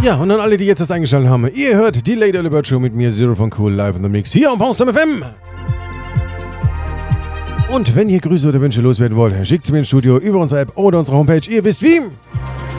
Ja, und an alle, die jetzt das eingeschaltet haben, ihr hört die Lady Bird Show mit mir, Zero von Cool, live in the Mix, hier auf Haustam FM. Und wenn ihr Grüße oder Wünsche loswerden wollt, schickt sie mir ins Studio über unsere App oder unsere Homepage, ihr wisst wie.